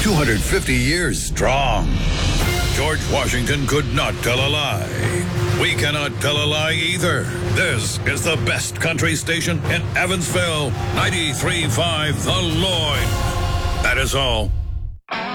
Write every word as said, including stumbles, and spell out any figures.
two hundred fifty years strong. George Washington could not tell a lie. We cannot tell a lie either. This is the best country station in Evansville, ninety-three point five The Lloyd. That is all.